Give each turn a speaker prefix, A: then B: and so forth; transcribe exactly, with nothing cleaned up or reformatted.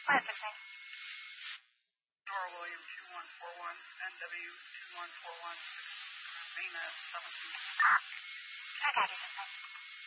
A: What is it?
B: Dora William two one four one, N W two one four one, Nina seventeen.
A: I got it.